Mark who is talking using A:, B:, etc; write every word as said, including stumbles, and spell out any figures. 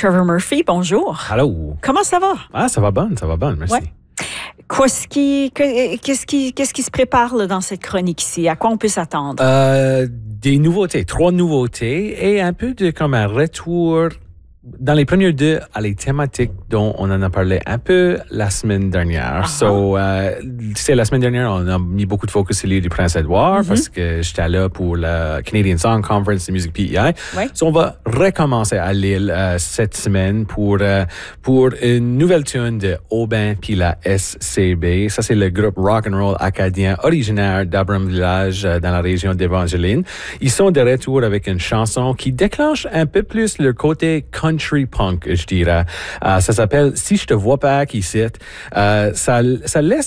A: Trevor Murphy, bonjour.
B: Allô.
A: Comment ça va?
B: Ah, ça va bien, ça va bien, merci.
A: Ouais. Qu'est-ce qui, qu'est-ce qui, qu'est-ce qui se prépare là, dans cette chronique-ci? À quoi on peut s'attendre?
B: Euh, des nouveautés, trois nouveautés et un peu de comme un retour dans les premiers deux à les thématiques dont on en a parlé un peu la semaine dernière.
A: Uh-huh.
B: So, euh, tu sais, la semaine dernière, on a mis beaucoup de focus sur l'île du Prince-Édouard mm-hmm. parce que j'étais là pour la Canadian Song Conference de musique P E I.
A: Ouais.
B: So, on va recommencer à Lille euh, cette semaine pour, euh, pour une nouvelle tune de Aubin puis la S C B. Ça, c'est le groupe rock and roll acadien originaire d'Abram Village euh, dans la région d'Evangeline. Ils sont de retour avec une chanson qui déclenche un peu plus le côté country country punk, je dirais. Euh, ça s'appelle « Si je te vois pas ici ». Euh, ça, ça laisse